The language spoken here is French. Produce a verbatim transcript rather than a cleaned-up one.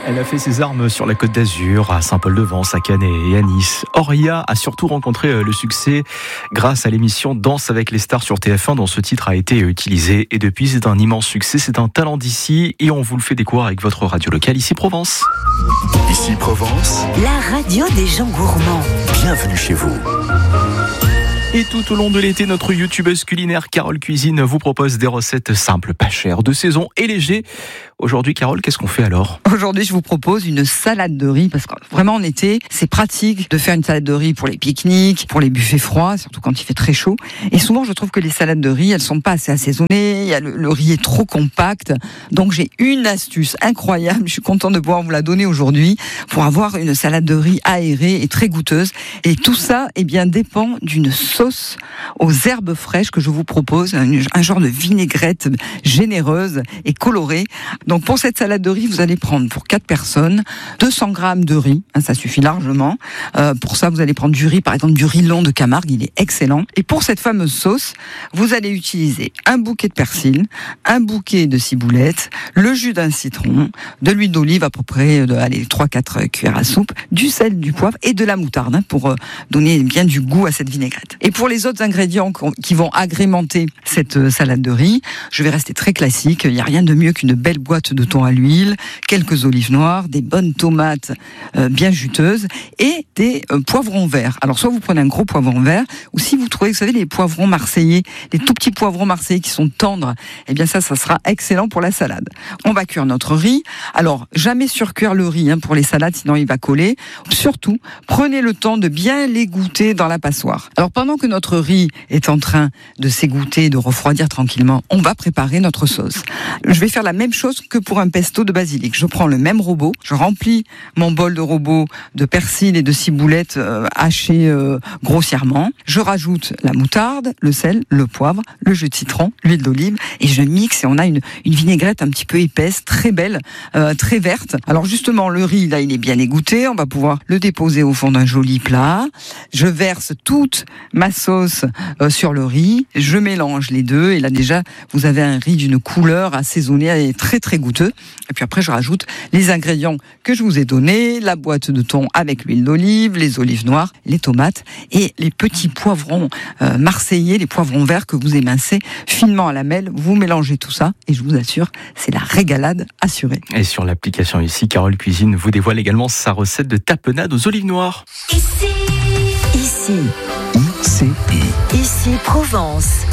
Elle a fait ses armes sur la Côte d'Azur, à Saint-Paul-de-Vence, à Cannes et à Nice. Auria a surtout rencontré le succès grâce à l'émission Danse avec les stars sur T F un, dont ce titre a été utilisé. Et depuis, c'est un immense succès, c'est un talent d'ici et on vous le fait découvrir avec votre radio locale, Ici Provence. Ici Provence, la radio des gens gourmands. Bienvenue chez vous. Et tout au long de l'été, notre youtubeuse culinaire Carole Cuisine vous propose des recettes simples, pas chères, de saison et légers. Aujourd'hui, Carole, qu'est-ce qu'on fait alors ? Aujourd'hui, je vous propose une salade de riz, parce que vraiment en été, c'est pratique de faire une salade de riz pour les pique-niques, pour les buffets froids, surtout quand il fait très chaud. Et souvent, je trouve que les salades de riz, elles sont pas assez assaisonnées, il y a le, le riz est trop compact. Donc j'ai une astuce incroyable, je suis content de pouvoir vous la donner aujourd'hui, pour avoir une salade de riz aérée et très goûteuse. Et tout ça, eh bien, dépend d'une sauce aux herbes fraîches que je vous propose, un, un genre de vinaigrette généreuse et colorée. Donc pour cette salade de riz, vous allez prendre pour quatre personnes deux cents grammes de riz, hein, ça suffit largement. Euh, pour ça, vous allez prendre du riz, par exemple du riz long de Camargue, il est excellent. Et pour cette fameuse sauce, vous allez utiliser un bouquet de persil, un bouquet de ciboulette, le jus d'un citron, de l'huile d'olive à peu près de allez, trois à quatre cuillères à soupe, du sel, du poivre et de la moutarde, hein, pour euh, donner bien du goût à cette vinaigrette. Et pour les autres ingrédients qui vont agrémenter cette euh, salade de riz, je vais rester très classique. Il n'y a rien de mieux qu'une belle boîte de thon à l'huile, quelques olives noires, des bonnes tomates euh, bien juteuses et des euh, poivrons verts. Alors soit vous prenez un gros poivron vert, ou si vous trouvez, vous savez, les poivrons marseillais, les tout petits poivrons marseillais qui sont tendres, eh bien ça, ça sera excellent pour la salade. On va cuire notre riz. Alors, jamais surcuire le riz hein, pour les salades, sinon il va coller. Surtout, prenez le temps de bien l'égoutter dans la passoire. Alors pendant que notre riz est en train de s'égoutter, de refroidir tranquillement, on va préparer notre sauce. Je vais faire la même chose que pour un pesto de basilic. Je prends le même robot, je remplis mon bol de robot de persil et de ciboulette euh, hachées euh, grossièrement. Je rajoute la moutarde, le sel, le poivre, le jus de citron, l'huile d'olive et je mixe et on a une, une vinaigrette un petit peu épaisse, très belle, euh, très verte. Alors justement, le riz, là, il est bien égoutté. On va pouvoir le déposer au fond d'un joli plat. Je verse toute ma sauce euh, sur le riz. Je mélange les deux et là déjà, vous avez un riz d'une couleur assaisonnée et très très goûteux. Et puis après, je rajoute les ingrédients que je vous ai donnés, la boîte de thon avec l'huile d'olive, les olives noires, les tomates et les petits poivrons euh, marseillais, les poivrons verts que vous émincez finement à la mêle. Vous mélangez tout ça et je vous assure, c'est la régalade assurée. Et sur l'application ici, Carole Cuisine vous dévoile également sa recette de tapenade aux olives noires. Ici, ici, I C I. ici Provence.